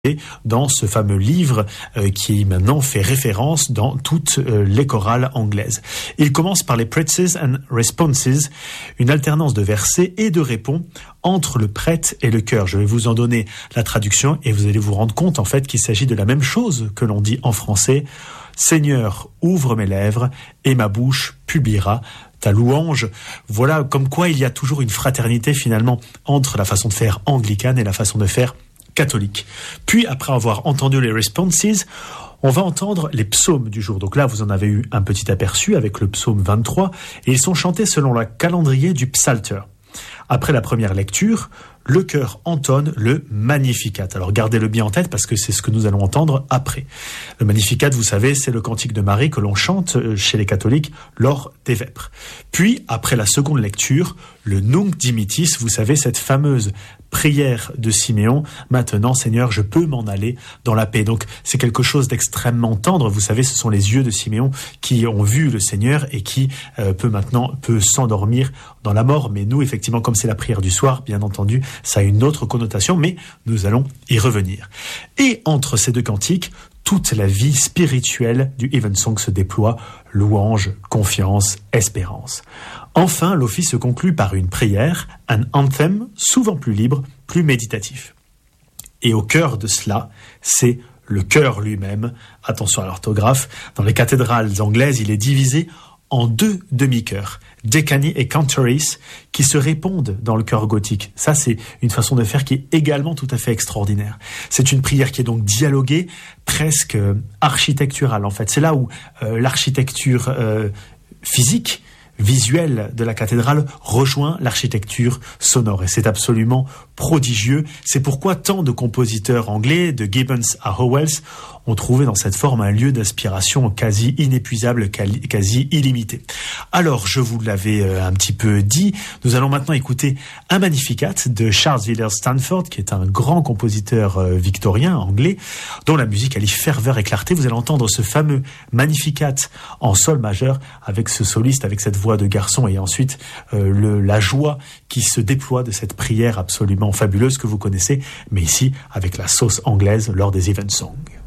dans ce fameux livre qui maintenant fait référence dans toutes les chorales anglaises. Il commence par les Preces and Responses, une alternance de versets et de répons entre le prêtre et le chœur. Je vais vous en donner la traduction et vous allez vous rendre compte en fait qu'il s'agit de la même chose que l'on dit en français. Seigneur, ouvre mes lèvres et ma bouche publiera ta louange. Voilà comme quoi il y a toujours une fraternité finalement entre la façon de faire anglicane et la façon de faire catholique. Puis, après avoir entendu les responses, on va entendre les psaumes du jour. Donc là, vous en avez eu un petit aperçu avec le psaume 23, et ils sont chantés selon le calendrier du psalter. Après la première lecture, le chœur entonne le Magnificat. Alors gardez-le bien en tête parce que c'est ce que nous allons entendre après. Le Magnificat, vous savez, c'est le cantique de Marie que l'on chante chez les catholiques lors des vêpres. Puis, après la seconde lecture, le Nunc Dimittis, vous savez, cette fameuse prière de Siméon. Maintenant, Seigneur, je peux m'en aller dans la paix. Donc, c'est quelque chose d'extrêmement tendre. Vous savez, ce sont les yeux de Siméon qui ont vu le Seigneur et qui peut s'endormir dans la mort. Mais nous, effectivement, comme c'est la prière du soir, bien entendu, ça a une autre connotation, mais nous allons y revenir. Et entre ces deux cantiques, toute la vie spirituelle du Evensong se déploie, louange, confiance, espérance. Enfin, l'office se conclut par une prière, un anthem, souvent plus libre, plus méditatif. Et au cœur de cela, c'est le chœur lui-même. Attention à l'orthographe, dans les cathédrales anglaises, il est divisé en deux demi-chœurs, decani et cantoris, qui se répondent dans le chœur gothique. Ça, c'est une façon de faire qui est également tout à fait extraordinaire. C'est une prière qui est donc dialoguée, presque architecturale, en fait. C'est là où l'architecture physique, visuelle de la cathédrale rejoint l'architecture sonore. Et c'est absolument prodigieux. C'est pourquoi tant de compositeurs anglais, de Gibbons à Howells, ont trouvé dans cette forme un lieu d'inspiration quasi inépuisable, quasi illimité. Alors, je vous l'avais un petit peu dit, nous allons maintenant écouter un Magnificat de Charles Villiers Stanford, qui est un grand compositeur victorien anglais, dont la musique allie ferveur et clarté. Vous allez entendre ce fameux Magnificat en sol majeur avec ce soliste, avec cette voix de garçon, et ensuite la joie qui se déploie de cette prière absolument fabuleuse que vous connaissez, mais ici avec la sauce anglaise lors des Evensong.